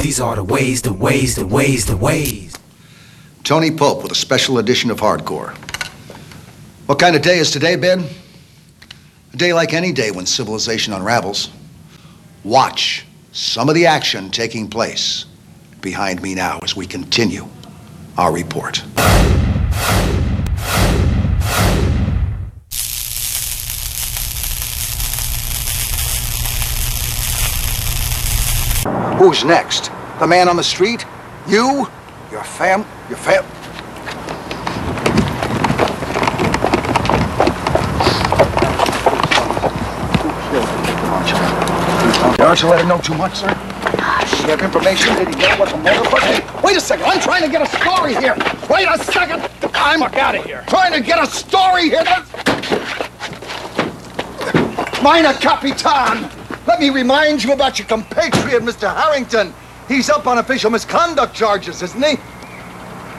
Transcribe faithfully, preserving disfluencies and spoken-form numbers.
These are the ways, the ways, the ways, the ways. Tony Pope with a special edition of Hardcore. What kind of day is today, Ben? A day like any day when civilization unravels. Watch some of the action taking place behind me now as we continue our report. Who's next? The man on the street? You? Your fam? Your fam? Aren't you let him know too much, sir? You have information? Did he get what the motherfucker? Hey, wait a second. I'm trying to get a story here. Wait a second. I'm Fuck out of here. trying to get a story here. Mina Capitan. Let me remind you about your compatriot, Mister Harrington. He's up on official misconduct charges, isn't he?